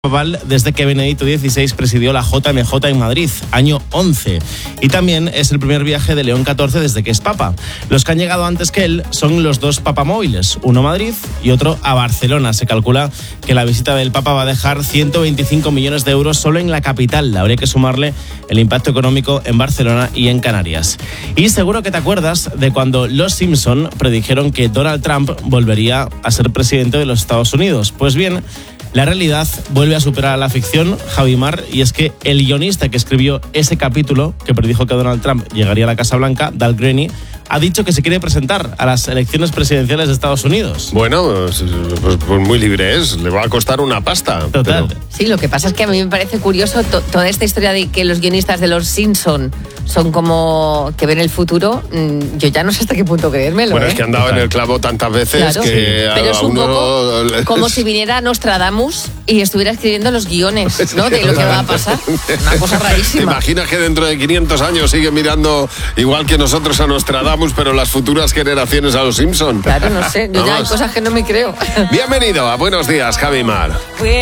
papal desde que Benedicto XVI presidió la JMJ en Madrid, año 11. Y también es el primer viaje de León XIV desde que es papa. Los que han llegado antes que él son los dos papamóviles, uno a Madrid y otro a Barcelona. Se calcula que la visita del papa va a dejar 125 millones de euros solo en la capital. Habría que sumarle el impacto económico en Barcelona y en Canarias. Y seguro que te acuerdas de cuando los Simpson predijeron que Donald Trump volvería a ser presidente de los Estados Unidos. Pues bien, la realidad vuelve a superar a la ficción, Javi Mar, y es que el guionista que escribió ese capítulo, que predijo que Donald Trump llegaría a la Casa Blanca, Dal Greene, ha dicho que se quiere presentar a las elecciones presidenciales de Estados Unidos. Bueno, pues muy libre es, le va a costar una pasta. Total. Pero... Sí, lo que pasa es que a mí me parece curioso toda esta historia de que los guionistas de los Simpson son como que ven el futuro. Yo ya no sé hasta qué punto creérmelo. Bueno, es que han dado en el clavo tantas veces, claro, que sí. Pero es un poco uno... como si viniera Nostradamus y estuviera escribiendo los guiones, ¿no? De lo que va a pasar. Una cosa rarísima. ¿Te imaginas que dentro de 500 años sigue mirando igual que nosotros a Nostradamus, pero las futuras generaciones a los Simpson? Claro, no sé. Yo ya hay cosas que no me creo. Bienvenido a Buenos Días, Javi Mar.